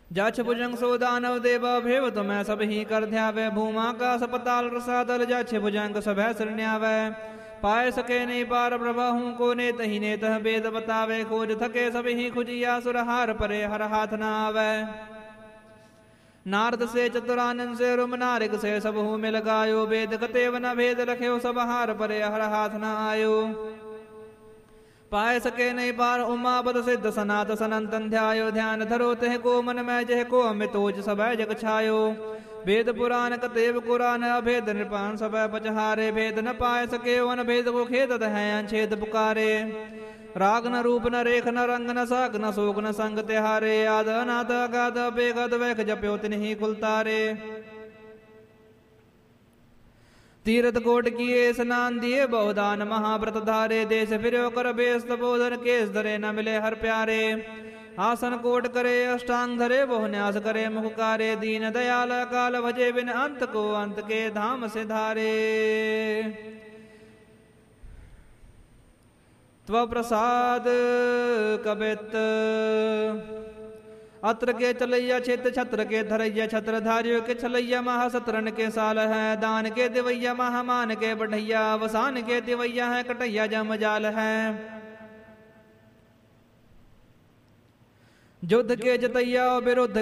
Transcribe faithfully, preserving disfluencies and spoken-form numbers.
जाछ भुजंग सो दानव देव भेव तुम्हें सब ही कर ध्यावे। भूमा का सपताल रसादल जाछ भुजंग सब शरण्यावे। पाए सके नहीं पार प्रभा हूँ को नेत ही नेत वेद बतावे। खोज थके सब ही खुजिया सुरहार परे हर हाथ न आवे। नारद से चतुरानंद से रुम नारिक से सब हूँ मिल गायो। वेद कतेव न भेद रखे सब हार परे हर हाथ न आयो। पाए सके नहीं पार उमा बद सिद्ध सनात सनंतन ध्यायो। ध्यान धरो तह को मन में जह को अमितोज सब जग छायो। वेद पुराण कतेव कुरान अभेद नृपान सब पचहारे। भेद न पाए सके वन भेद को खेदत है अंछेद पुकारे। राग न रूप न रेख न रंग न साग न शोक न संग तिहारे। आद अनाथ अगाध बेगद वैख जप्यो तिन्हि कुलतारे। तीर्थ कोट किए स्नान दिए बहुदान महाव्रत धारे। देश फिरो कर बेस तपोधन केस धरे न मिले हर प्यारे। आसन कोट करे अष्टांग धरे बहु न्यास करे मुखकारे। दीन दयाल काल भजे बिन अंत को अंत के धाम से धारे। त्व प्रसाद कबित अत्र के चलैया क्षेत्र छत्र के धरैया। छत्र धारियों के छलैया महासत्रन के साल है। दान के दिवैया महामान के बढ़ैया। वसान के दिवैया है कटैया जम जाल है। युद्ध के जतैया विरुद्ध